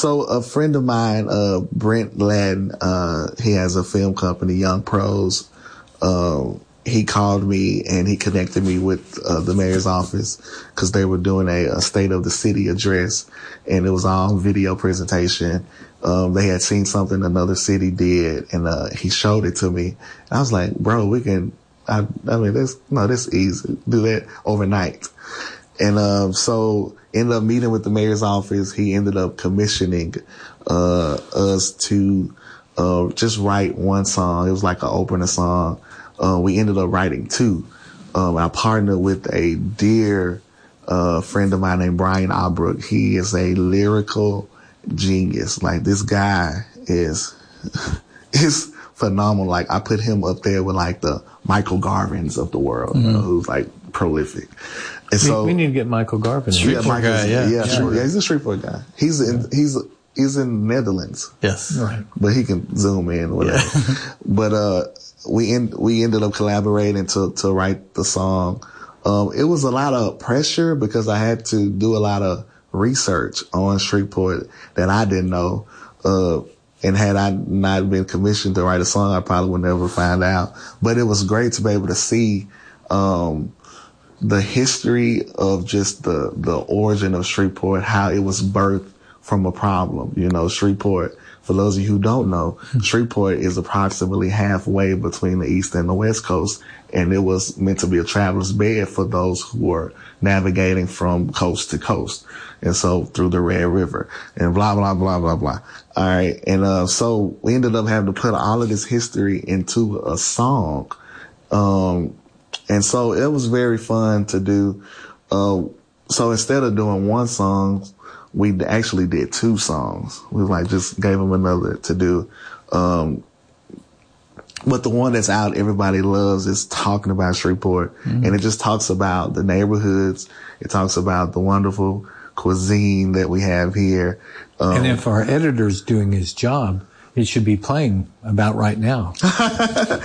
So a friend of mine, Brent Ladden, he has a film company, Young Pros. He called me and he connected me with the mayor's office because they were doing a state of the city address, and it was all video presentation. They had seen something another city did, and he showed it to me. I was like, bro, we can. I mean, this easy. Do that overnight. And so ended up meeting with the mayor's office. He ended up commissioning us to just write one song. It was like an opener song. We ended up writing two. I partnered with a dear friend of mine named Brian Albrook. He is a lyrical genius. Like, this guy is phenomenal. Like, I put him up there with like the Michael Garvins of the world, who's like prolific. And so we need to get Michael Garvin. Shreveport guy, he's a Shreveport guy. He's in Netherlands. Yes, right. But he can zoom in or whatever. Yeah. But we ended up collaborating to write the song. It was a lot of pressure because I had to do a lot of research on Shreveport that I didn't know. And had I not been commissioned to write a song, I probably would never find out. But it was great to be able to see the history of just the origin of Shreveport, how it was birthed from a problem. You know, Shreveport, for those of you who don't know, Shreveport is approximately halfway between the East and the West Coast, and it was meant to be a traveler's bed for those who were navigating from coast to coast. And so through the Red River and blah, blah, blah, blah, blah. All right. And so we ended up having to put all of this history into a song. And so it was very fun to do. So instead of doing one song, we actually did two songs. We like just gave them another to do. But the one that's out, everybody loves, is talking about Shreveport. And it just talks about the neighborhoods. It talks about the wonderful cuisine that we have here. And if our editor's doing his job, it should be playing about right now.